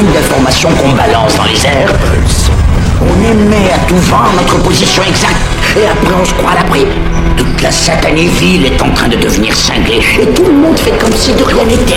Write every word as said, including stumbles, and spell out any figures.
beaucoup d'informations qu'on balance dans les airs. On émet à tout vent notre position exacte, et après on se croit à l'abri. Toute la satanée ville est en train de devenir cinglée, et tout le monde fait comme si de rien n'était.